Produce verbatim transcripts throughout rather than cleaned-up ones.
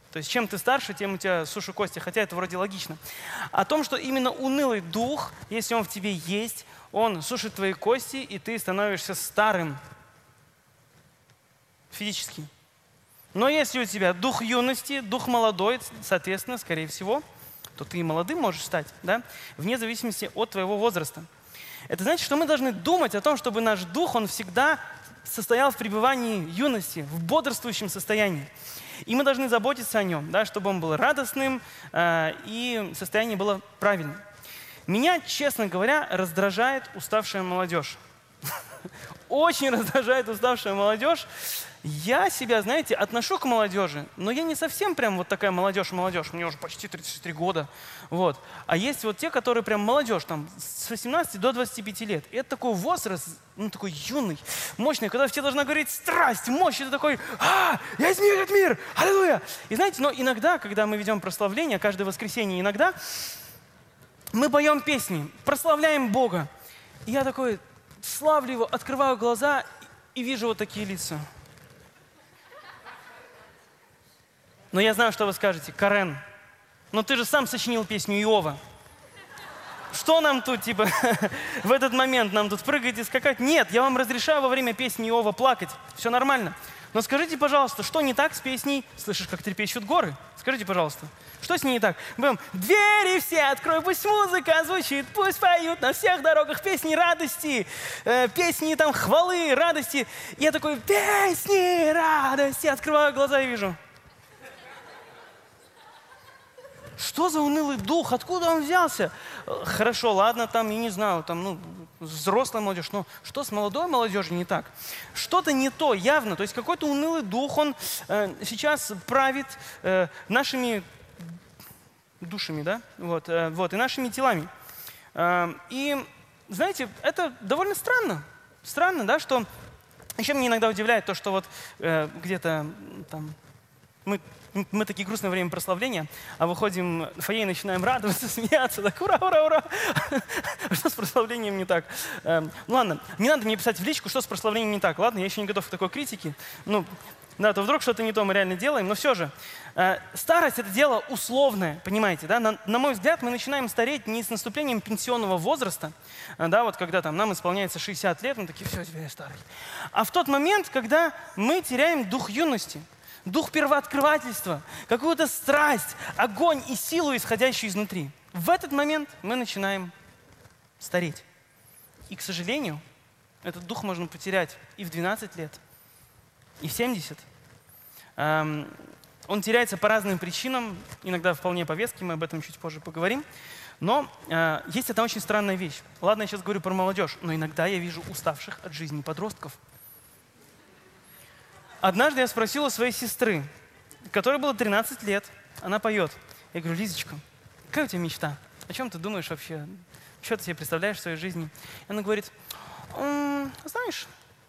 То есть чем ты старше, тем у тебя суше кости, хотя это вроде логично. О том, что именно унылый дух, если он в тебе есть, он сушит твои кости, и ты становишься старым физически. Но если у тебя дух юности, дух молодой, соответственно, скорее всего, то ты и молодым можешь стать, да? Вне зависимости от твоего возраста. Это значит, что мы должны думать о том, чтобы наш дух, он всегда состоял в пребывании юности, в бодрствующем состоянии. И мы должны заботиться о нем, да, чтобы он был радостным э, и состояние было правильным. Меня, честно говоря, раздражает уставшая молодежь. Очень раздражает уставшая молодежь. Я себя, знаете, отношу к молодежи, но я не совсем прям вот такая молодежь-молодежь. Мне уже почти тридцать три года. Вот. А есть вот те, которые прям молодежь, там, с восемнадцати до двадцати пяти лет. И это такой возраст, ну, такой юный, мощный, когда в тебе должна говорить страсть, мощь. Это такой, а, я изменю этот мир, аллилуйя. И знаете, но иногда, когда мы ведем прославление, каждое воскресенье иногда, мы поем песни, прославляем Бога. И я такой славлю Его, открываю глаза и вижу вот такие лица. Но я знаю, что вы скажете. Карен, но ты же сам сочинил песню Иова. Что нам тут, типа, в этот момент нам тут прыгать и скакать? Нет, я вам разрешаю во время песни Иова плакать. Все нормально. Но скажите, пожалуйста, что не так с песней «Слышишь, как трепещут горы»? Скажите, пожалуйста, что с ней не так? Будем «Двери все открой, пусть музыка звучит, пусть поют на всех дорогах песни радости, э, песни там хвалы, радости». И я такой «Песни радости». Открываю глаза и вижу. Что за унылый дух? Откуда он взялся? Хорошо, ладно, там, я не знаю, там, ну, взрослая молодежь, но что с молодой молодежью не так? Что-то не то, явно. То есть какой-то унылый дух, он э, сейчас правит э, нашими душами, да? Вот, э, вот, и нашими телами. Э, и, знаете, это довольно странно. Странно, да, что... Еще меня иногда удивляет то, что вот э, где-то там... Мы, мы такие грустное время прославления, а выходим в фойе и начинаем радоваться, смеяться, так ура, ура, ура. Что с прославлением не так? Эм, ну ладно, не надо мне писать в личку, что с прославлением не так. Ладно, я еще не готов к такой критике. Ну, да, то вдруг что-то не то мы реально делаем, но все же. Э, старость — это дело условное, понимаете, да? На, на мой взгляд, мы начинаем стареть не с наступлением пенсионного возраста, э, да, вот когда там нам исполняется шестьдесят лет, мы такие, все, теперь я старый. А в тот момент, когда мы теряем дух юности, дух первооткрывательства, какую-то страсть, огонь и силу, исходящую изнутри. В этот момент мы начинаем стареть. И, к сожалению, этот дух можно потерять и в двенадцать лет, и в семьдесят. Эм, он теряется по разным причинам, иногда вполне по веским, мы об этом чуть позже поговорим. Но э, есть одна очень странная вещь. Ладно, я сейчас говорю про молодежь, но иногда я вижу уставших от жизни подростков. Однажды я спросил у своей сестры, которой было тринадцать лет, она поет. Я говорю, Лизочка, какая у тебя мечта? О чем ты думаешь вообще? Что ты себе представляешь в своей жизни? И она говорит, м-м, знаешь,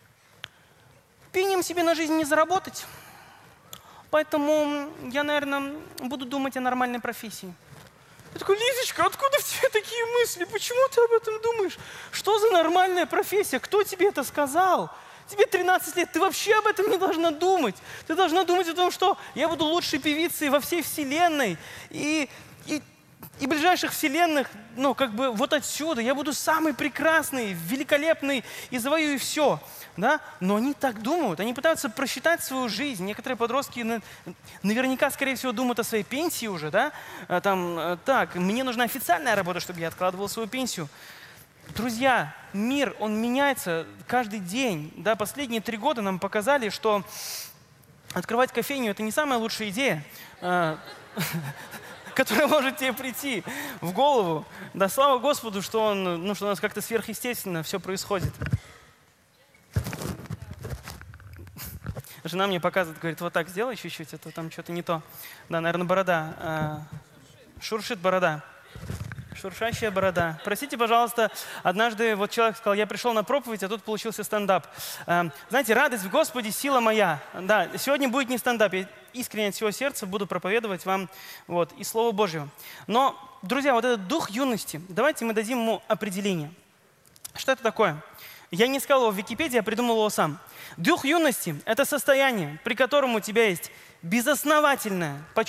пением себе на жизнь не заработать, поэтому я, наверное, буду думать о нормальной профессии. Я такой, Лизочка, откуда в тебе такие мысли? Почему ты об этом думаешь? Что за нормальная профессия? Кто тебе это сказал? Тебе тринадцать лет, ты вообще об этом не должна думать. Ты должна думать о том, что я буду лучшей певицей во всей вселенной. И, и, и ближайших вселенных, ну, как бы вот отсюда. Я буду самый прекрасный, великолепный и завоюю все. Да? Но они так думают. Они пытаются просчитать свою жизнь. Некоторые подростки наверняка, скорее всего, думают о своей пенсии уже. Да? Там, так, мне нужна официальная работа, чтобы я откладывал свою пенсию. Друзья, мир, он меняется каждый день. Да, последние три года нам показали, что открывать кофейню – это не самая лучшая идея, э, которая может тебе прийти в голову. Да, слава Господу, что, он, ну, что у нас как-то сверхъестественно все происходит. Жена мне показывает, говорит, вот так сделай чуть-чуть, это там что-то не то. Да, наверное, борода. Э, шуршит борода. Шуршащая борода. Простите, пожалуйста, однажды вот человек сказал, я пришел на проповедь, а тут получился стендап. Э, знаете, радость в Господе, сила моя. Да, сегодня будет не стендап, я искренне от всего сердца буду проповедовать вам вот, и Слово Божье. Но, друзья, вот этот дух юности, давайте мы дадим ему определение. Что это такое? Я не искал его в Википедии, я придумал его сам. Дух юности – это состояние, при котором у тебя есть безосновательное почувствование,